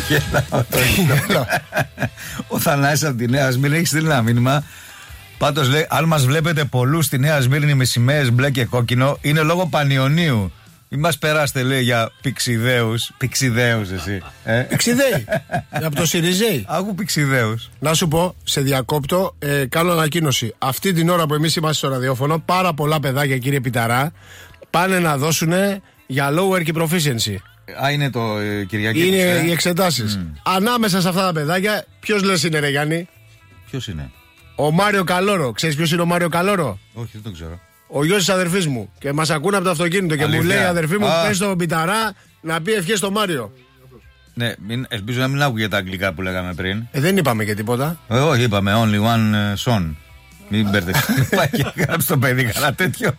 Ο Θανάσης από τη Νέα Σμύρνη έχει στείλει ένα μήνυμα. Πάντως λέει, αν μας βλέπετε πολλούς στη Νέα Σμύρνη με σημαίες μπλε και κόκκινο, είναι λόγω Πανιωνίου. Μην μας περάσετε, λέει, για πηξιδαίους. Πηξιδαίους εσύ. Πηξιδαίοι. Από το Σιριζέι. Άκου πηξιδαίους. Να σου πω, σε διακόπτω, κάνω ανακοίνωση. Αυτή την ώρα που εμείς είμαστε στο ραδιόφωνο, πάρα πολλά παιδάκια, κύριε Πιταρά, πάνε να δώσουν για low work proficiency. Είναι το Κυριακή. Είναι οι εξετάσεις. Ανάμεσα σε αυτά τα παιδάκια, ποιος λες είναι, ρε Γιάννη? Ποιος είναι? Ο Μάριο Καλόρο. Ξέρεις ποιος είναι ο Μάριο Καλόρο? Όχι, δεν το ξέρω. Ο γιος της αδερφής μου. Και μας ακούνε από το αυτοκίνητο. Και μου λέει, αδερφή μου, πες στον Πιταρά να πει ευχές στο Μάριο. Ναι, ελπίζω να μην άκουγε τα αγγλικά που λέγαμε πριν. Δεν είπαμε και τίποτα. Όχι, είπαμε only one son. Μην μπερδευτείτε. Πάει και γράψει το παιδί κανένα τέτοιο.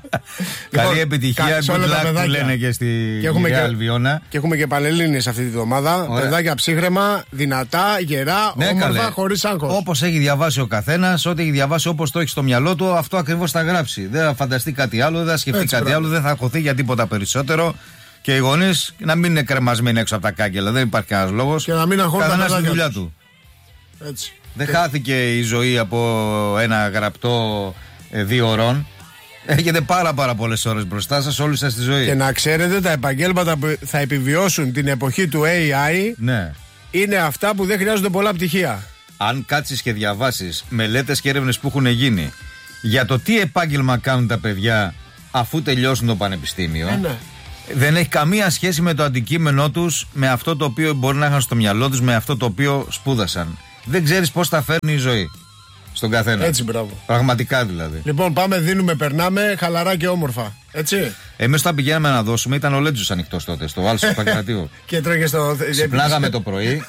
Καλή επιτυχία, good luck που λένε και στη Real Βιώνα. Και έχουμε και Πανελλήνιες αυτή τη βδομάδα. Παιδάκια ψύχρεμα, δυνατά, γερά, όμορφα, χωρίς άγχος. Όπως έχει διαβάσει ο καθένας, ό,τι έχει διαβάσει, όπως το έχει στο μυαλό του, αυτό ακριβώς θα γράψει. Δεν θα φανταστεί κάτι άλλο, δεν θα σκεφτεί κάτι άλλο, δεν θα αγχωθεί για τίποτα περισσότερο. Και οι γονείς να μην είναι κρεμασμένοι έξω από τα κάγκελα. Δεν υπάρχει κανένας λόγος. Και να μην αγχώνται καθένας στη δουλειά του. Έτσι. Δεν χάθηκε η ζωή από ένα γραπτό 2 ώρων. Έχετε πάρα πολλές ώρες μπροστά σας, όλη σας τη ζωή. Και να ξέρετε, τα επαγγέλματα που θα επιβιώσουν την εποχή του AI, ναι, είναι αυτά που δεν χρειάζονται πολλά πτυχία. Αν κάτσεις και διαβάσεις μελέτες και έρευνες που έχουν γίνει για το τι επάγγελμα κάνουν τα παιδιά αφού τελειώσουν το πανεπιστήμιο, ναι, δεν έχει καμία σχέση με το αντικείμενό τους, με αυτό το οποίο μπορεί να είχαν στο μυαλό τους, με αυτό το οποίο σπούδασαν. Δεν ξέρεις πώς θα φέρνει η ζωή στον καθένα. Έτσι, μπράβο. Πραγματικά δηλαδή. Λοιπόν, πάμε, δίνουμε, περνάμε, χαλαρά και όμορφα. Έτσι. Εμείς όταν πηγαίναμε να δώσουμε, ήταν ο Λέτζος ανοιχτός τότε, στο Βάλσο του Παγκρατίου. Και τρέχει το. Ξυπνάγαμε το πρωί,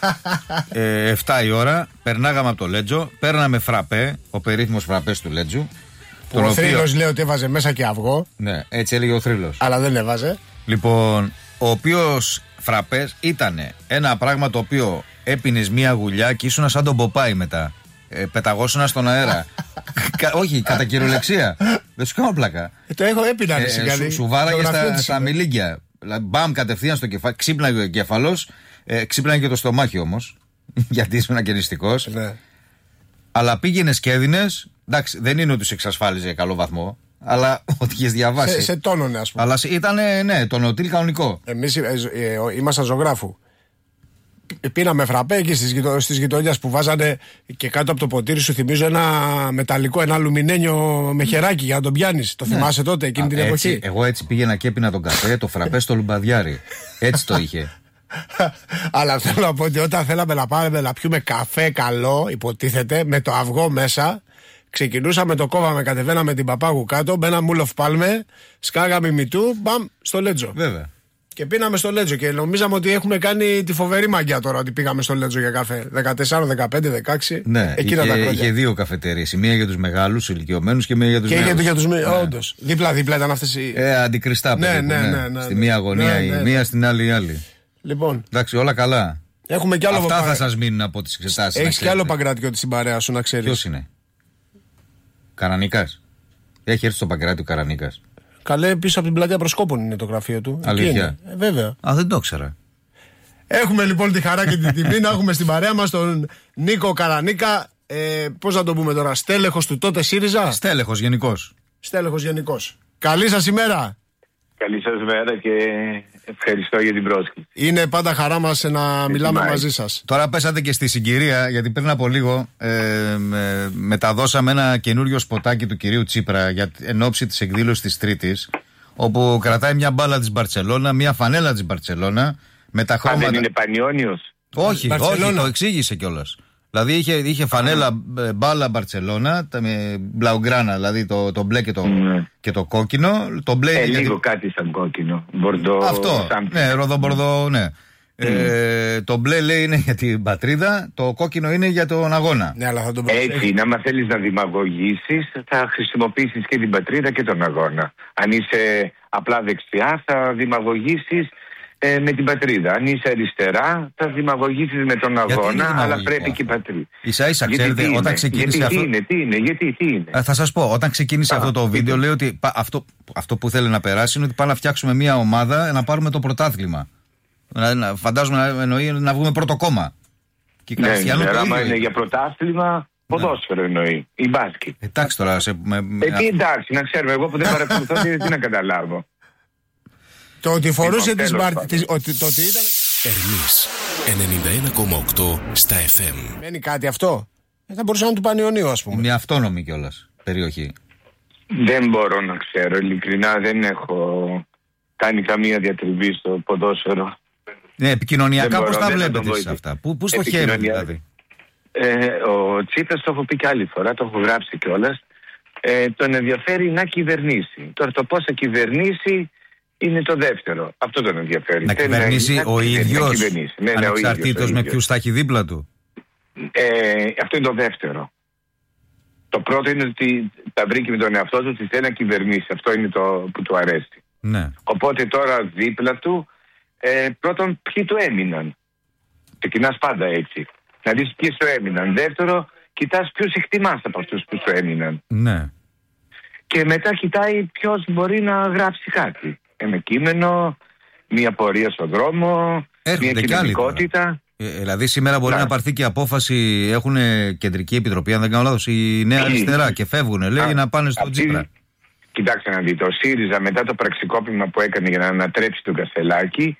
7 η ώρα, περνάγαμε από το Λέτζο, παίρναμε φραπέ, ο περίφημος φραπές του Λέτζου. Ο Θρύλος λέει ότι έβαζε μέσα και αυγό. Ναι, έτσι έλεγε ο Θρύλος. Αλλά δεν έβαζε. Λοιπόν, ο οποίος φραπές ήταν ένα πράγμα το οποίο έπινες μία γουλιά και ήσουν σαν τον Ποπάι μετά. Πεταγόσουνα στον αέρα. Όχι, κατά κυριολεξία. Δεν σου κάνω πλάκα. Το έχω έπινα σου βάραγε στα μιλίγκια. Μπαμ κατευθείαν στο κεφάλι. Ξύπναγε ο εγκέφαλος. Ξύπναγε και το στομάχι όμως. Γιατί ήσουν ακενιστικός. Ναι. Αλλά πήγαινες και έδινες. Εντάξει, δεν είναι ότι σου εξασφάλιζε καλό βαθμό. Αλλά ότι είχες διαβάσει. Σε τόνωνε, ας πούμε. Αλλά ήταν, ναι, το νοτήλ κανονικό. Εμείς ήμασταν ζωγράφου. Πίναμε φραπέ εκεί στις γειτονιές που βάζανε και κάτω από το ποτήρι σου, θυμίζω, ένα μεταλλικό, ένα αλουμινένιο με χεράκι για να τον πιάνεις. Το θυμάσαι τότε, εκείνη την εποχή? Εγώ έτσι πήγαινα και έπινα τον καφέ, το φραπέ στο λουμπαδιάρι. Έτσι το είχε. Αλλά θέλω να πω ότι όταν θέλαμε να πάμε να πιούμε καφέ καλό, υποτίθεται, με το αυγό μέσα, ξεκινούσαμε, το κόβαμε, κατεβαίναμε την Παπάγου κάτω, μπαίναμε Μούλοφ Πάλμε, σκάγαμε μητού, μπαμ, στο Λέτζο. Βέβαια. Και πίναμε στο Λέτζο και νομίζαμε ότι έχουμε κάνει τη φοβερή μαγιά τώρα ότι πήγαμε στο Λέτζο για καφέ. 14, 15, 16. Ναι, εκείνα τα χρόνια. Είχε 2 καφετέρειες. Η μία για τους μεγάλους ηλικιωμένους και μία για τους νέους. Και για τους νέους. Όντως. Δίπλα-δίπλα ήταν αυτές οι. Αντικριστά περίπου. Ναι. Στη μία γωνία η μία, στην άλλη η άλλη. Λοιπόν. Εντάξει, όλα καλά. Έχουμε κι άλλο. Αυτά θα σας μείνουν από τις εξετάσεις. Έχεις κι άλλο Παγκράτιο στην παρέα σου, να ξέρεις. Ποιος είναι? Καρανίκας. Έχει έρθει στο Παγκράτιο Καρανίκας. Καλέ, πίσω από την πλατεία Προσκόπων είναι το γραφείο του. Αλήθεια? Βέβαια. Δεν το ήξερα. Έχουμε λοιπόν τη χαρά και την τιμή να έχουμε στην παρέα μας τον Νίκο Καρανίκα. Πώς να το πούμε τώρα, στέλεχος του τότε ΣΥΡΙΖΑ. Στέλεχος γενικός. Στέλεχος γενικός. Καλή σας ημέρα. Καλή σας μέρα και ευχαριστώ για την πρόσκληση. Είναι πάντα χαρά μας να μιλάμε μαζί σας. Τώρα πέσατε και στη συγκυρία, γιατί πριν από λίγο μεταδώσαμε ένα καινούριο σποτάκι του κυρίου Τσίπρα εν ώψη της εκδήλωσης της Τρίτης, όπου κρατάει μια μπάλα της Μπαρτσελώνα, μια φανέλα της Μπαρτσελώνα με τα χρώματα. Δεν είναι Πανιώνιος? Όχι, το εξήγησε κιόλας. Δηλαδή είχε φανέλα μπάλα Μπαρτσελώνα με μπλαουγκράνα, δηλαδή το μπλε και το κόκκινο. Το μπλε είναι λίγο κάτι σαν κόκκινο. Μπορδό. Αυτό. Ναι, ροδομπορδό, ναι. Το μπλε λέει είναι για την πατρίδα, το κόκκινο είναι για τον αγώνα. Ναι, αλλά θα τον έτσι, άμα θέλεις να δημαγωγήσεις, θα χρησιμοποιήσεις και την πατρίδα και τον αγώνα. Αν είσαι απλά δεξιά, θα δημαγωγήσεις με την πατρίδα. Αν είσαι αριστερά, θα δημαγωγήσεις με τον αγώνα, αλλά πρέπει και η πατρίδα. Ίσα-ίσα, ξέρετε, όταν ξεκίνησε αυτό. Γιατί είναι. Θα σας πω, όταν ξεκίνησε αυτό το βίντεο, λέει ότι αυτό που θέλει να περάσει είναι ότι πάμε να φτιάξουμε μια ομάδα να πάρουμε το πρωτάθλημα. Φαντάζομαι να εννοεί να βγούμε πρώτο κόμμα. Ναι, άμα είναι για πρωτάθλημα, ποδόσφαιρο εννοεί. Ή μπάσκετ. Εντάξει τώρα. Τι εντάξει, να ξέρουμε. Εγώ που δεν παρακολουθώ, τι να καταλάβω. Το ότι φορούσε τις μπάρτες. Ότι ήταν. Ερμής 91,8 στα FM. Μένει κάτι αυτό. Θα μπορούσε να είναι του Πανιωνίου, ας πούμε. Είναι αυτόνομη κιόλας περιοχή. Δεν μπορώ να ξέρω. Ειλικρινά δεν έχω κάνει καμία διατριβή στο ποδόσφαιρο. Ναι, επικοινωνιακά πώς τα βλέπετε σε αυτά. Πού στοχεύει δηλαδή. Ο Τσίπρας, το έχω πει και άλλη φορά, το έχω γράψει κιόλας. Τον ενδιαφέρει να κυβερνήσει. Τώρα το πώς θα κυβερνήσει είναι το δεύτερο. Αυτό τον ενδιαφέρει. Να κυβερνήσει ο ίδιος, ανεξαρτήτως με ποιους θα έχει δίπλα του. Αυτό είναι το δεύτερο. Το πρώτο είναι ότι τα βρήκε με τον εαυτό του ότι θέλει να κυβερνήσει. Αυτό είναι το που του αρέσει. Ναι. Οπότε τώρα δίπλα του, πρώτον ποιοι του έμειναν. Ξεκινάς πάντα έτσι. Να δεις ποιοι σου έμειναν. Δεύτερο, κοιτάς ποιους εκτιμάς από αυτούς που σου έμειναν. Ναι. Και μετά κοιτάει ποιος μπορεί να γράψει κάτι. Ένα κείμενο, μια πορεία στον δρόμο, μια κοινωνικότητα. Δηλαδή σήμερα μπορεί να πάρθει και απόφαση, έχουν κεντρική επιτροπή, αν δεν κάνω λάθος, η Νέα Αριστερά και φεύγουν, λέει, να πάνε στον Τσίπρα. Κοιτάξτε να δείτε, ο ΣΥΡΙΖΑ μετά το πραξικόπημα που έκανε για να ανατρέψει τον Κασελάκη,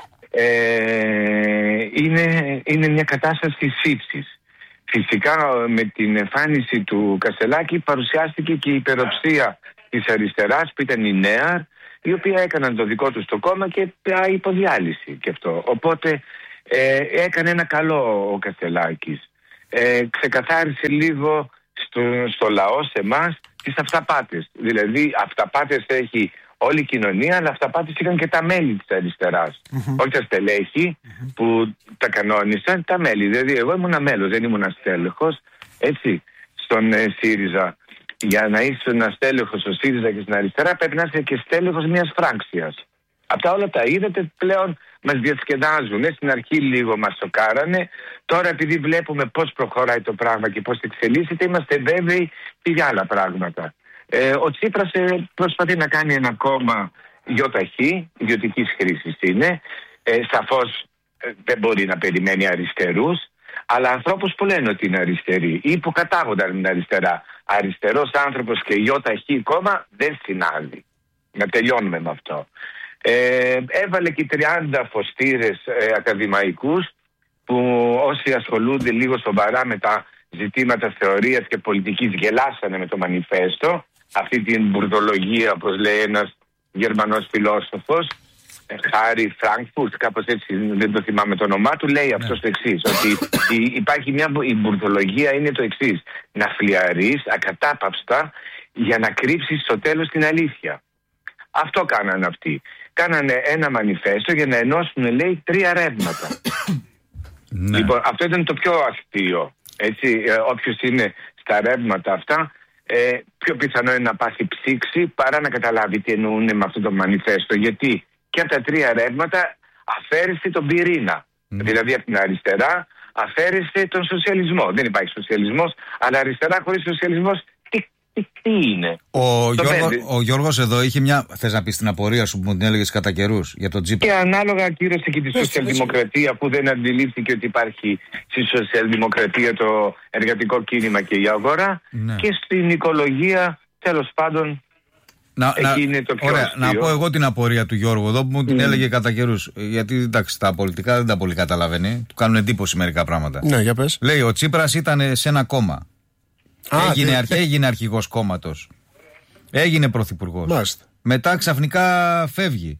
είναι μια κατάσταση σύψης. Φυσικά με την εμφάνιση του Κασελάκη παρουσιάστηκε και η υπεροψία της αριστεράς που ήταν η Νέα, οι οποίοι έκαναν το δικό τους το κόμμα και υποδιάλυση και αυτό. Οπότε έκανε ένα καλό ο Κασελάκης. Ξεκαθάρισε λίγο στο λαό, σε εμάς, τις αυταπάτες. Δηλαδή αυταπάτες έχει όλη η κοινωνία, αλλά αυταπάτες είχαν και τα μέλη της αριστεράς. Όχι τα στελέχη που τα κανόνισαν, τα μέλη. Δηλαδή εγώ ήμουν μέλος, δεν ήμουν στέλεχος. Έτσι, στον ΣΥΡΙΖΑ. Για να είσαι ένα στέλεχος στο ΣΥΡΙΖΑ και στην αριστερά πρέπει να είσαι και στέλεχος μιας φράξιας. Αυτά όλα τα είδατε, πλέον μας διασκεδάζουν. Στην αρχή λίγο μας σοκάρανε. Τώρα επειδή βλέπουμε πώς προχωράει το πράγμα και πώς εξελίσσεται, είμαστε βέβαιοι και για άλλα πράγματα. Ο Τσίπρας προσπαθεί να κάνει ένα κόμμα ιδιωτική, ιδιωτικής χρήσης είναι. Σαφώς δεν μπορεί να περιμένει αριστερούς, αλλά ανθρώπους που λένε ότι είναι αριστεροί ή που κατάγονταν με την αριστερά. Αριστερός άνθρωπος και ιδιωτική κόμμα δεν συνάδει. Να τελειώνουμε με αυτό. Έβαλε και 30 φωστήρες ακαδημαϊκούς που όσοι ασχολούνται λίγο σοβαρά με τα ζητήματα θεωρίας και πολιτικής γελάσανε με το μανιφέστο, αυτή την μπουρδολογία, όπως λέει ένας Γερμανός φιλόσοφος, Χάρι Φράνκφουρτ, κάπως έτσι, δεν το θυμάμαι το όνομά του, λέει αυτό το εξής, ότι υπάρχει η μπουρδολογία είναι το εξής, να φλιαρείς ακατάπαυστα για να κρύψεις στο τέλος την αλήθεια. Αυτό κάνανε αυτοί. Κάνανε ένα μανιφέστο για να ενώσουν, λέει, 3 ρεύματα. Ναι. Λοιπόν, αυτό ήταν το πιο αστείο. Έτσι, όποιος είναι στα ρεύματα αυτά, πιο πιθανό είναι να πάθει ψήξη παρά να καταλάβει τι εννοούν με αυτό το μανιφέστο. Γιατί και από τα 3 ρεύματα αφαίρεσε τον πυρήνα. Δηλαδή από την αριστερά αφαίρεσε τον σοσιαλισμό. Δεν υπάρχει σοσιαλισμός, αλλά αριστερά χωρίς σοσιαλισμός τι είναι. Ο Γιώργος εδώ είχε μια. Θες να πεις την απορία σου που μου την έλεγες κατά καιρούς για τον Τσίπρα? Και ανάλογα ακύρωσε και τη σοσιαλδημοκρατία που δεν αντιλήφθηκε ότι υπάρχει στη σοσιαλδημοκρατία το εργατικό κίνημα και η αγορά. Ναι. Και στην οικολογία, τέλος πάντων. Εκεί είναι το πιο ωραία, να πω εγώ την απορία του Γιώργου εδώ που μου την έλεγε κατά καιρούς. Γιατί εντάξει, τα πολιτικά δεν τα πολύ καταλαβαίνει. Του κάνουν εντύπωση μερικά πράγματα. Ναι, για πες. Λέει ο Τσίπρας ήταν σε ένα κόμμα. Έγινε αρχηγός κόμματος. Έγινε πρωθυπουργός. Μάλιστα. Μετά ξαφνικά φεύγει.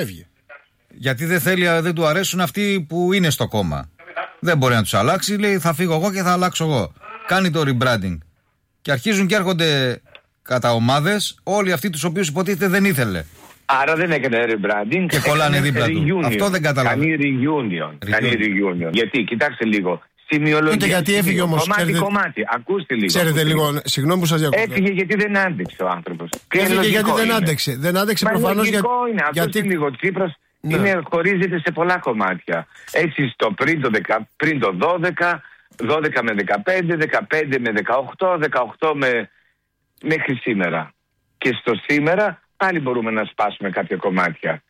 Γιατί δεν του αρέσουν αυτοί που είναι στο κόμμα. Δεν μπορεί να τους αλλάξει. Λέει θα φύγω εγώ και θα αλλάξω εγώ. Κάνει το rebranding. Και αρχίζουν και έρχονται κατά ομάδες όλοι αυτοί τους οποίους υποτίθεται δεν ήθελε. Άρα δεν έκανε rebranding. Και κολλάνε δίπλα του. Αυτό δεν καταλαβαίνω. Κάνει reunion. Γιατί, κοιτάξτε λίγο. Σημειολογία. Γιατί έφυγε όμως. Κομμάτι. Ακούστε λίγο. Ξέρετε λίγο, συγγνώμη που σας διακόπτω. Έφυγε γιατί δεν άντεξε ο άνθρωπος. Έφυγε γιατί δεν άντεξε. Δεν άντεξε προφανώς γιατί. Ακούστε λίγο. Ο Τσίπρας χωρίζεται σε πολλά κομμάτια. Έτσι στο πριν το 12, 12 με 15, 15 με 18, 18 μέχρι σήμερα. Και στο σήμερα πάλι μπορούμε να σπάσουμε κάποια κομμάτια.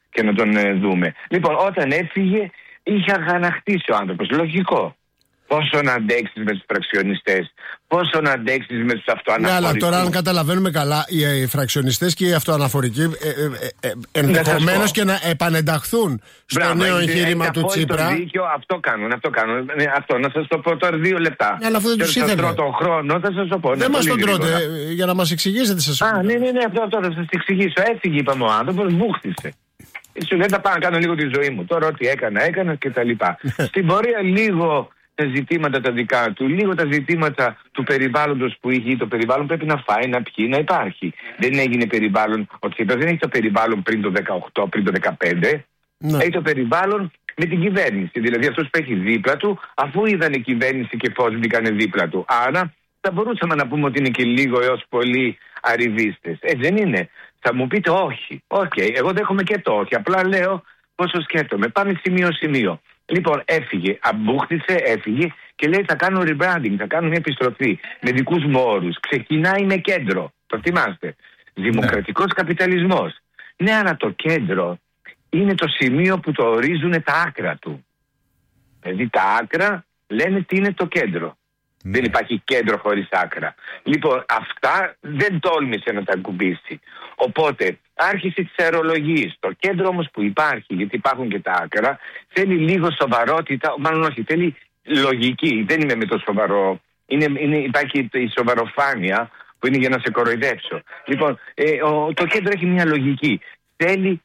και να τον δούμε. Λοιπόν, όταν έφυγε, είχε αγαναχτήσει ο άνθρωπος. Λογικό. Πόσο να αντέξεις με τους φραξιονιστές, πόσο να αντέξεις με τους αυτοαναφορικούς. Ναι, αλλά τώρα, αν καταλαβαίνουμε καλά, οι φραξιονιστές και οι αυτοαναφορικοί ενδεχομένως και να επανενταχθούν στο νέο εγχείρημα του Τσίπρα. Δίκιο, αυτό κάνουν. Αυτό, να σας το πω τώρα 2 λεπτά. Ναι, αλλά αφού δεν τους ήθελε. Θα τον χρόνο, θα σας το πω. Δεν μας τον τρώτε, για να μας εξηγήσετε σας. Ναι, αυτό θα σας εξηγήσω. Έφυγε, είπαμε, ο άνθρωπος, βούχτισε. Σου λέει, θα πάω να κάνω λίγο τη ζωή μου. Τώρα ό,τι έκανα κτλ. Στην πορεία λίγο τα ζητήματα τα δικά του, λίγο τα ζητήματα του περιβάλλοντος που είχε. Το περιβάλλον πρέπει να φάει, να πιει, να υπάρχει. Δεν έγινε περιβάλλον, δεν έχει το περιβάλλον πριν το 18, πριν το 15. Ναι. Έχει το περιβάλλον με την κυβέρνηση. Δηλαδή αυτός που έχει δίπλα του, αφού είδανε κυβέρνηση και πώς μπήκανε δίπλα του. Άρα θα μπορούσαμε να πούμε ότι είναι και λίγο έως πολύ arrivistες. Δεν είναι. Θα μου πείτε όχι. Εγώ δέχομαι και το όχι. Απλά λέω πόσο σκέφτομαι. Πάμε σημείο-σημείο. Λοιπόν, έφυγε, έφυγε και λέει θα κάνω rebranding, θα κάνω μια επιστροφή με δικούς μου όρους. Ξεκινάει με κέντρο. Το θυμάστε. Δημοκρατικός καπιταλισμός. Ναι, αλλά το κέντρο είναι το σημείο που το ορίζουν τα άκρα του. Δηλαδή τα άκρα λένε τι είναι το κέντρο. Δεν υπάρχει κέντρο χωρίς άκρα. Λοιπόν, αυτά δεν τόλμησε να τα ακουμπήσει. Οπότε άρχισε τις αερολογίες. Το κέντρο όμως που υπάρχει, γιατί υπάρχουν και τα άκρα, θέλει λίγο σοβαρότητα, μάλλον όχι, θέλει λογική. Δεν είμαι με το σοβαρό. Υπάρχει η σοβαροφάνεια που είναι για να σε κοροϊδέψω. Λοιπόν, το κέντρο έχει μια λογική. Θέλει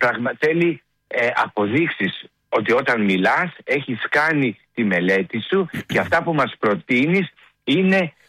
αποδείξεις ότι όταν μιλάς έχεις κάνει τη μελέτη σου και αυτά που μας προτείνεις είναι